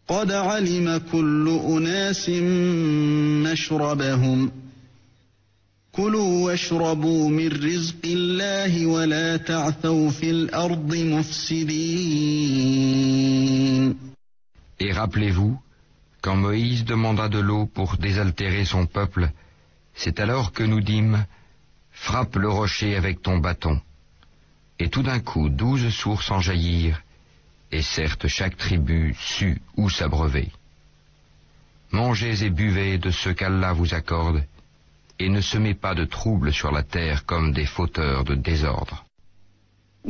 قد علم كل أناس مشربهم كلوا واشربوا من رزق الله ولا تعثوا في الأرض مفسدين. Et rappelez-vous, quand Moïse demanda de l'eau pour désaltérer son peuple, c'est alors que nous dîmes « Frappe le rocher avec ton bâton ». Et tout d'un coup 12 sources en jaillirent, et certes chaque tribu sut où s'abreuver. Mangez et buvez de ce qu'Allah vous accorde, et ne semez pas de trouble sur la terre comme des fauteurs de désordre.